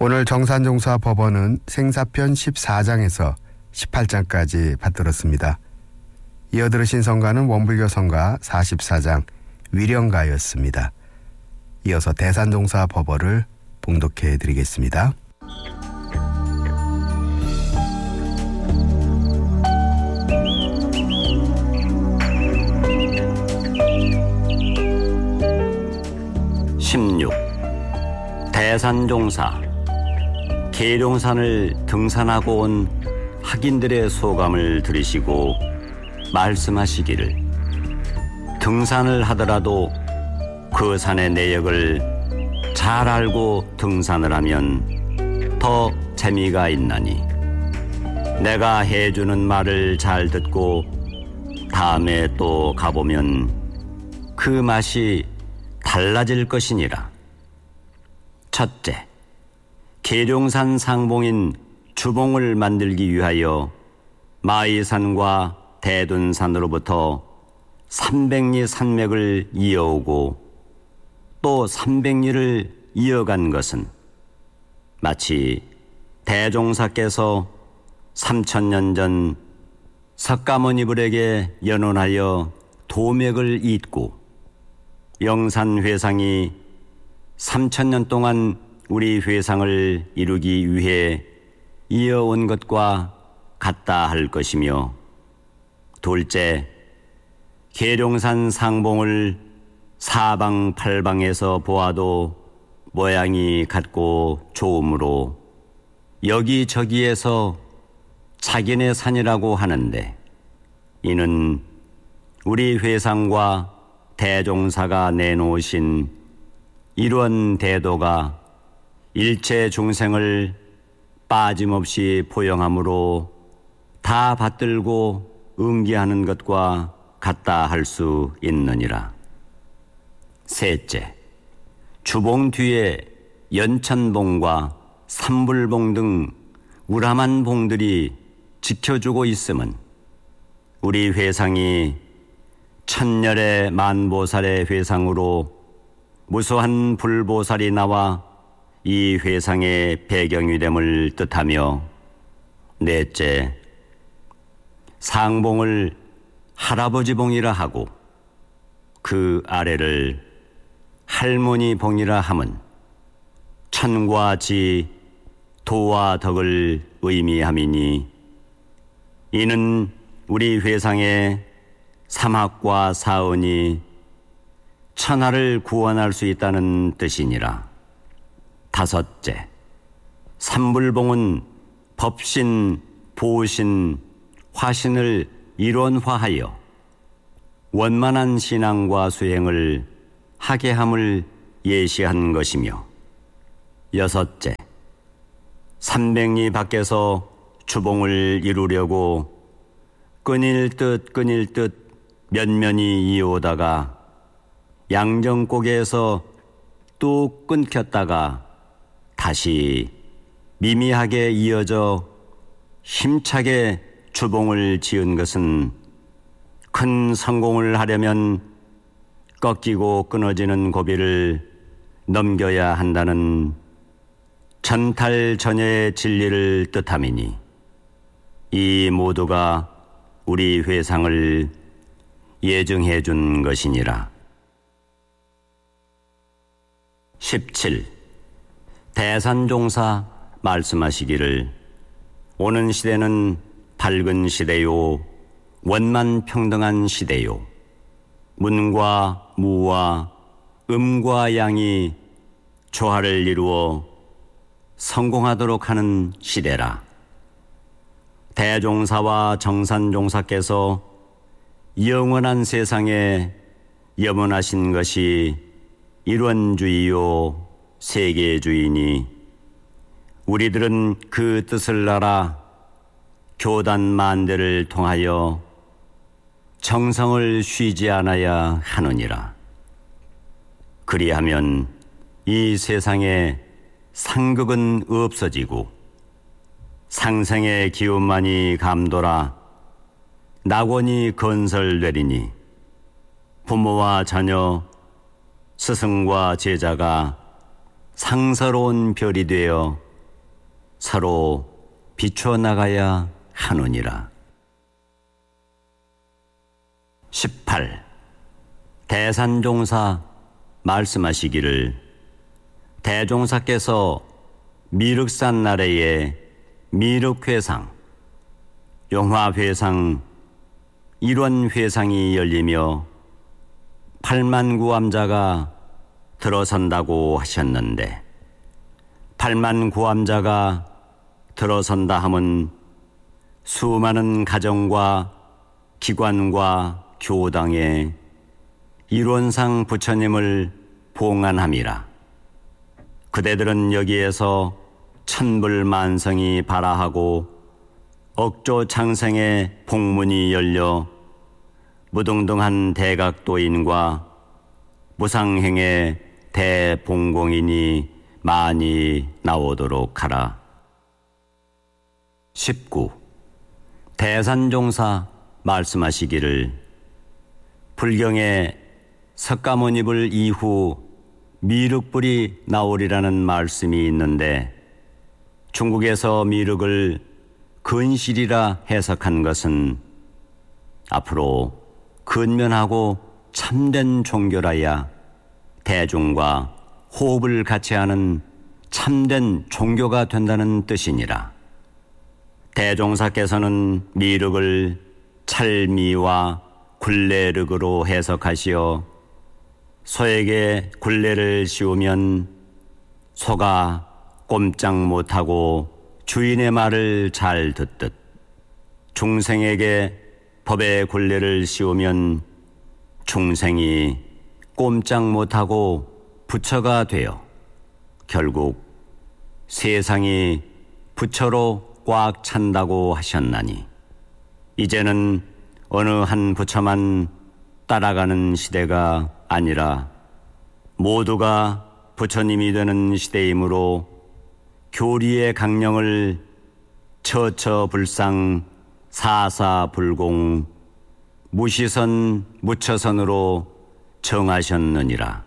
오늘 정산종사 법원은 생사편 14장에서 18장까지 받들었습니다. 이어 들으신 성가는 원불교 성가 44장 위령가였습니다. 이어서 대산종사 법어를 봉독해 드리겠습니다. 대산종사. 계룡산을 등산하고 온 학인들의 소감을 들으시고 말씀하시기를, 등산을 하더라도 그 산의 내역을 잘 알고 등산을 하면 더 재미가 있나니, 내가 해주는 말을 잘 듣고 다음에 또 가보면 그 맛이 달라질 것이니라. 첫째, 계룡산 상봉인 주봉을 만들기 위하여 마이산과 대둔산으로부터 300리 산맥을 이어오고 또 300리를 이어간 것은 마치 대종사께서 3000년 전 석가모니불에게 연원하여 도맥을 잇고 영산회상이 3000년 동안 우리 회상을 이루기 위해 이어온 것과 같다 할 것이며, 둘째, 계룡산 상봉을 사방팔방에서 보아도 모양이 같고 좋으므로 여기저기에서 자기네 산이라고 하는데, 이는 우리 회상과 대종사가 내놓으신 이런 대도가 일체 중생을 빠짐없이 포용함으로 다 받들고 응기하는 것과 같다 할 수 있느니라. 셋째, 주봉 뒤에 연천봉과 삼불봉 등 우람한 봉들이 지켜주고 있음은 우리 회상이 천열의 만보살의 회상으로 무수한 불보살이 나와 이 회상의 배경이 됨을 뜻하며, 넷째, 상봉을 할아버지봉이라 하고 그 아래를 할머니봉이라 함은 천과 지, 도와 덕을 의미함이니, 이는 우리 회상의 삼학과 사언이 천하를 구원할 수 있다는 뜻이니라. 다섯째, 삼불봉은 법신, 보신, 화신을 일원화하여 원만한 신앙과 수행을 하게 함을 예시한 것이며, 여섯째, 300리 밖에서 주봉을 이루려고 끊일 듯 면면이 이어오다가 양정고개에서 뚝 끊겼다가 다시 미미하게 이어져 힘차게 주봉을 지은 것은 큰 성공을 하려면 꺾이고 끊어지는 고비를 넘겨야 한다는 전탈전예의 진리를 뜻함이니, 이 모두가 우리 회상을 예증해 준 것이니라. 17. 대산종사 말씀하시기를, 오는 시대는 밝은 시대요, 원만 평등한 시대요, 문과 무와 음과 양이 조화를 이루어 성공하도록 하는 시대라. 대종사와 정산종사께서 영원한 세상에 염원하신 것이 일원주의요 세계주의니, 우리들은 그 뜻을 알아 교단 만대를 통하여 정성을 쉬지 않아야 하느니라. 그리하면 이 세상에 상극은 없어지고 상생의 기운만이 감돌아 낙원이 건설되리니, 부모와 자녀, 스승과 제자가 상서로운 별이 되어 서로 비춰 나가야 하느니라. 18. 대산종사 말씀하시기를 대종사께서 미륵산 나래에 미륵회상, 용화회상, 일원회상이 열리며 8만 구암자가 들어선다고 하셨는데 8만 구암자가 들어선다 함은 수많은 가정과 기관과 교당에 일원상 부처님을 봉안함이라. 그대들은 여기에서 천불만성이 발하하고 억조 창생의 복문이 열려 무등등한 대각도인과 무상행의 대봉공인이 많이 나오도록 하라. 19. 대산종사 말씀하시기를 불경에 석가모니불 이후 미륵불이 나오리라는 말씀이 있는데 중국에서 미륵을 근실이라 해석한 것은 앞으로 근면하고 참된 종교라야 대중과 호흡을 같이 하는 참된 종교가 된다는 뜻이니라. 대종사께서는 미륵을 찰미와 굴레륵으로 해석하시어 소에게 굴레를 씌우면 소가 꼼짝 못하고 주인의 말을 잘 듣듯 중생에게 법의 굴레를 씌우면 중생이 꼼짝 못하고 부처가 되어 결국 세상이 부처로 꽉 찬다고 하셨나니 이제는 어느 한 부처만 따라가는 시대가 아니라 모두가 부처님이 되는 시대이므로 교리의 강령을 처처불상 사사불공 무시선 무처선으로 정하셨느니라.